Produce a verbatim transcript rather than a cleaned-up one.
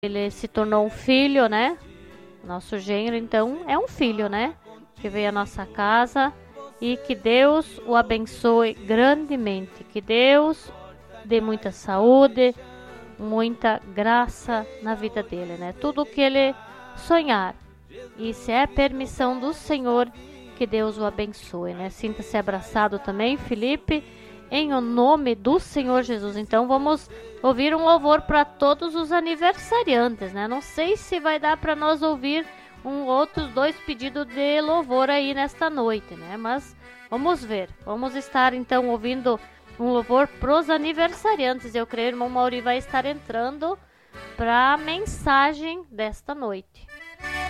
Ele se tornou um filho, né? Nosso genro, então, é um filho, né? Que veio à nossa casa e que Deus o abençoe grandemente. Que Deus dê muita saúde, muita graça na vida dele, né? Tudo que ele sonhar. E se é permissão do Senhor, que Deus o abençoe, né? Sinta-se abraçado também, Felipe, em o nome do Senhor Jesus. Então vamos ouvir um louvor para todos os aniversariantes, né? Não sei se vai dar para nós ouvir um outros dois pedidos de louvor aí nesta noite, né? Mas vamos ver. Vamos estar então ouvindo um louvor pros aniversariantes. Eu creio que o irmão Mauri vai estar entrando para a mensagem desta noite.